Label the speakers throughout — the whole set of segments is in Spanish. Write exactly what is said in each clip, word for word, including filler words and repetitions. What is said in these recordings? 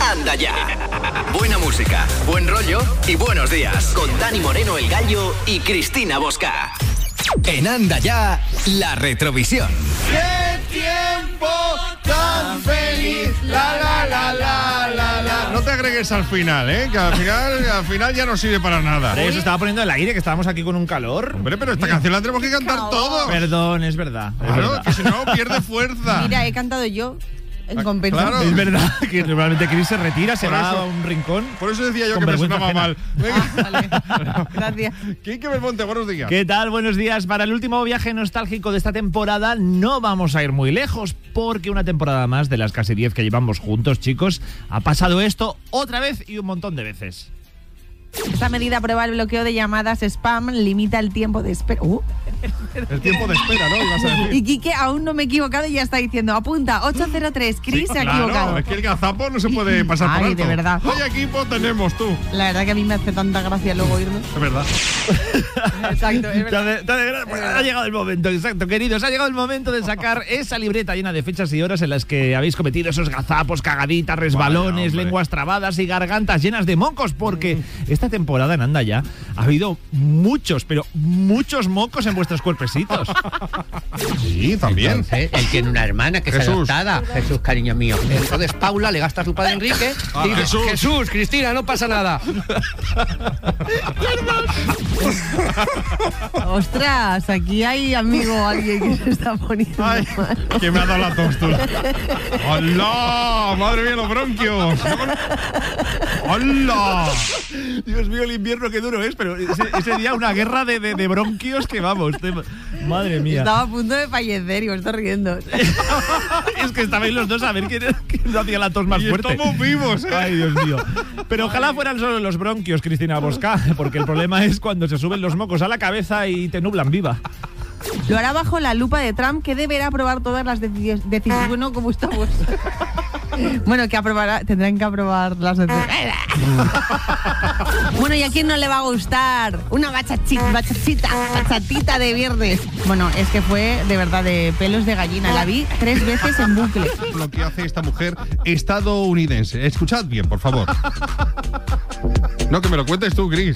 Speaker 1: Anda Ya. Buena música, buen rollo y buenos días. Con Dani Moreno, El Gallo y Cristina Bosca. En Anda Ya, la retrovisión.
Speaker 2: ¡Qué tiempo tan feliz! La, la, la, la, la, la. No te agregues al final, ¿eh? Que al final, al final ya no sirve para nada.
Speaker 3: Pero se estaba poniendo el aire, que estábamos aquí con un calor.
Speaker 2: Hombre, pero esta canción la tenemos que cantar todos.
Speaker 3: Perdón, es verdad. Es
Speaker 2: Claro,
Speaker 3: verdad.
Speaker 2: que si no pierde fuerza.
Speaker 4: Mira, he cantado yo en
Speaker 2: Ah,
Speaker 4: compensación.
Speaker 2: claro.
Speaker 3: Es verdad que normalmente Chris se retira, se
Speaker 2: Por
Speaker 3: va
Speaker 2: eso-
Speaker 3: a un rincón.
Speaker 2: Por eso decía yo
Speaker 3: Con
Speaker 2: que me
Speaker 3: vergüenza
Speaker 2: sonaba
Speaker 3: ajena.
Speaker 2: mal. Venga.
Speaker 4: Vale. Gracias.
Speaker 2: Quique Belmonte, buenos días.
Speaker 3: ¿Qué tal? Buenos días. Para el último viaje nostálgico de esta temporada no vamos a ir muy lejos, porque una temporada más de las casi diez que llevamos juntos, chicos, ha pasado esto otra vez y un montón de veces.
Speaker 4: Esta medida prueba el bloqueo de llamadas spam, limita el tiempo de espera. Uh.
Speaker 2: El tiempo de espera, ¿no? Ibas a decir.
Speaker 4: Y Quique aún no me he equivocado y ya está diciendo, apunta, ocho cero tres, Chris
Speaker 2: Sí,
Speaker 4: se ha
Speaker 2: claro,
Speaker 4: equivocado.
Speaker 2: es que el gazapo no se puede pasar por
Speaker 4: Ay,
Speaker 2: alto.
Speaker 4: de verdad.
Speaker 2: Hoy equipo tenemos tú.
Speaker 4: La verdad que a mí me hace tanta gracia luego oírlo.
Speaker 2: Es verdad.
Speaker 4: Exacto, es
Speaker 3: Te hace- te hace gra- pues ha llegado el momento, exacto, queridos. Ha llegado el momento de sacar esa libreta llena de fechas y horas en las que habéis cometido esos gazapos, cagaditas, resbalones,
Speaker 2: hombre.
Speaker 3: lenguas trabadas y gargantas llenas de mocos, porque esta temporada en Anda Ya ha habido muchos, pero muchos mocos en vuestros cuerpecitos.
Speaker 2: Sí, también.
Speaker 5: Entonces, él tiene una hermana que es
Speaker 2: Jesús.
Speaker 5: adoptada. Jesús, cariño mío. Entonces Paula le gasta a su padre Enrique
Speaker 2: Ah,
Speaker 5: y dice,
Speaker 2: Jesús.
Speaker 5: Jesús, Cristina, no pasa nada.
Speaker 4: Ostras, aquí hay amigo alguien que se está poniendo
Speaker 2: Ay,
Speaker 4: mal.
Speaker 2: que me ha dado la tos tú. ¡Hola! ¡Madre mía, los bronquios! ¡Hola!
Speaker 3: Dios mío, el invierno qué duro es, pero ese, ese día una guerra de, de, de bronquios que vamos. te- madre mía.
Speaker 4: Estaba a punto de fallecer y me estoy riendo.
Speaker 3: Es que estabais los dos a ver quién, quién hacía la tos más
Speaker 2: Y
Speaker 3: fuerte.
Speaker 2: estamos vivos, ¿eh?
Speaker 3: Ay, Dios mío. Pero ojalá fueran solo los bronquios, Cristina Bosca, porque el problema es cuando se suben los mocos a la cabeza y te nublan viva.
Speaker 4: Lo hará bajo la lupa de Trump, que deberá aprobar todas las deci- decisiones. Bueno, ¿cómo estamos? Bueno, que aprobará, tendrán que aprobar las decisiones. Bueno, ¿y a quién no le va a gustar? Una bachachita, bachachita, bachatita de viernes. Bueno, es que fue de verdad de pelos de gallina. La vi tres veces en bucle.
Speaker 2: Lo que hace esta mujer estadounidense. Escuchad bien, por favor. No, que me lo cuentes tú, Chris.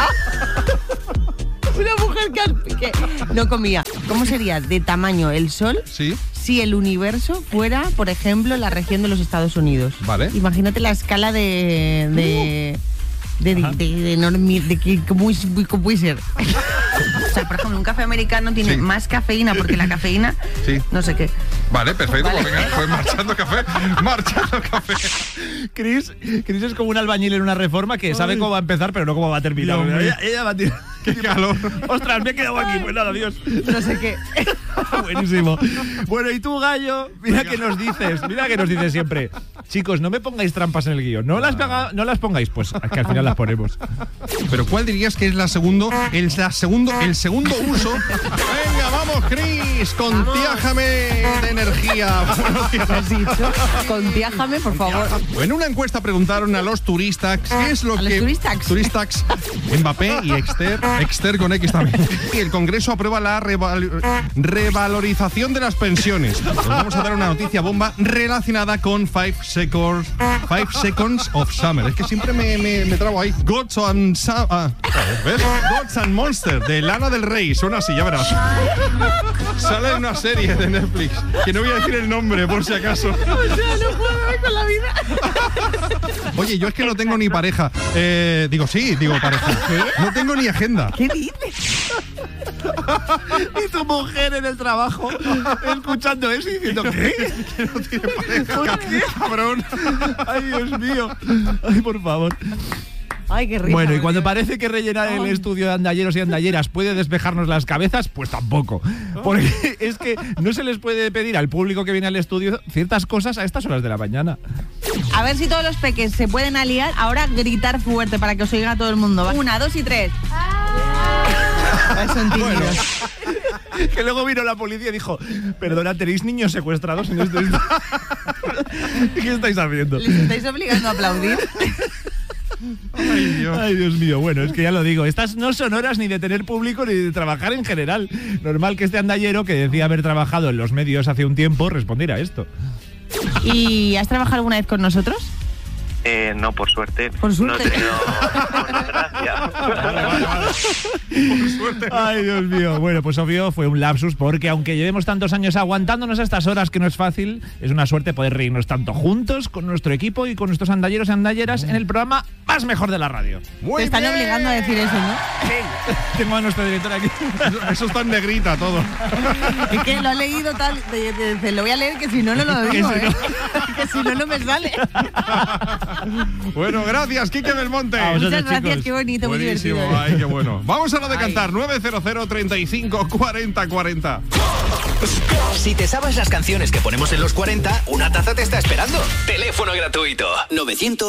Speaker 4: Una mujer que, que no comía. ¿Cómo sería de tamaño el sol
Speaker 2: Sí.
Speaker 4: si el universo fuera, por ejemplo, la región de los Estados Unidos?
Speaker 2: Vale.
Speaker 4: Imagínate la escala de... de de, de, de, de enorme, de que cómo es- cómo puede ser. O sea, por ejemplo, un café americano tiene
Speaker 2: Sí.
Speaker 4: más cafeína porque la cafeína,
Speaker 2: Sí.
Speaker 4: no sé qué.
Speaker 2: Vale, perfecto.
Speaker 4: Vale.
Speaker 2: Pues venga, pues marchando café. Marchando café.
Speaker 3: Chris, Chris es como un albañil en una reforma que sabe cómo va a empezar, pero no cómo va a terminar.
Speaker 2: Dios mío.
Speaker 3: Ella, ella va a tirar.
Speaker 2: Qué calor.
Speaker 3: Ostras, me he quedado aquí. Pues nada, adiós.
Speaker 4: No sé qué.
Speaker 3: Buenísimo. Bueno, y tú, Gallo, mira que nos dices, mira que nos dices siempre. Chicos, no me pongáis trampas en el guión. No las, haga- no las pongáis, pues que al final las ponemos.
Speaker 2: Pero ¿cuál dirías que es la segundo, el, la segundo, el segundo uso? Venga, vamos, Chris, contiájame de energía. Buenos días.
Speaker 4: ¿Has dicho? Contiájame, por favor.
Speaker 2: En una encuesta preguntaron a los turistas qué es lo
Speaker 4: ¿A
Speaker 2: que...
Speaker 4: los turistax?
Speaker 2: Turistax, Mbappé y Exter, Exter con X también. Y el Congreso aprueba la reval- revalorización de las pensiones. Os vamos a dar una noticia bomba relacionada con Five Seconds, Five Seconds of Summer. Es que siempre me, me, me trago ahí. Gods and... Sa- ah, ¿ves? Gods and Monsters, de Lana del Rey. Suena así, ya verás. Sale en una serie de Netflix, que no voy a decir el nombre por si acaso.
Speaker 4: O sea, no puedo ver con la vida.
Speaker 2: Oye, yo es que no tengo ni pareja. Eh, digo, sí, digo pareja. No tengo ni agenda.
Speaker 4: ¿Qué dices?
Speaker 3: Y tu mujer en el trabajo escuchando eso y diciendo ¿qué?
Speaker 2: Que no tiene pareja,
Speaker 3: ¿Por
Speaker 2: ca-
Speaker 3: qué?
Speaker 2: cabrón.
Speaker 3: Ay, Dios mío. Ay, por favor.
Speaker 4: Ay, qué rico.
Speaker 3: Bueno, y cuando parece que rellenar el estudio de andalleros y andalleras puede despejarnos las cabezas, pues tampoco. Porque es que no se les puede pedir al público que viene al estudio ciertas cosas a estas horas de la mañana.
Speaker 4: A ver si todos los peques se pueden aliar. Ahora gritar fuerte para que os oiga todo el mundo. Va. Una, dos y tres. Son tímidos.
Speaker 3: Que luego vino la policía y dijo, perdona, ¿tenéis niños secuestrados en este estudio? ¿Qué estáis haciendo?
Speaker 4: ¿Les estáis obligando a aplaudir?
Speaker 2: Ay, Dios.
Speaker 3: Ay, Dios mío, bueno, es que ya lo digo, estas no son horas ni de tener público ni de trabajar en general. Normal que este andallero, que decía haber trabajado en los medios hace un tiempo, respondiera a esto.
Speaker 4: ¿Y has trabajado alguna vez con nosotros?
Speaker 6: Eh, no, por suerte.
Speaker 4: Por suerte.
Speaker 6: No he tenido buena gracia.
Speaker 2: Vale, vale, vale. Por suerte. no.
Speaker 3: Ay, Dios mío. Bueno, pues obvio fue un lapsus porque aunque llevemos tantos años aguantándonos a estas horas que no es fácil, es una suerte poder reírnos tanto juntos con nuestro equipo y con nuestros andalleros y andalleras en el programa más mejor de la radio.
Speaker 2: Muy
Speaker 4: Te están
Speaker 2: bien.
Speaker 4: obligando a decir eso, ¿no?
Speaker 3: Tengo a nuestro director aquí.
Speaker 2: Eso está en negrita todo.
Speaker 4: Es que lo ha leído tal, de- de- de- lo voy a leer que si no, no lo digo,
Speaker 3: si
Speaker 4: ¿eh? Que si no, no me sale.
Speaker 2: Bueno, gracias, Quique Belmonte.
Speaker 3: A vosotros,
Speaker 4: Muchas gracias,
Speaker 3: chicos.
Speaker 4: qué bonito, muy
Speaker 2: Buenísimo,
Speaker 4: divertido. ¿eh?
Speaker 2: ay, qué bueno. Vamos a lo de
Speaker 4: Ay.
Speaker 2: cantar. nueve cero cero, treinta y cinco, cuarenta, cuarenta.
Speaker 1: Si te sabes las canciones que ponemos en los cuarenta, una taza te está esperando. Teléfono gratuito. novecientos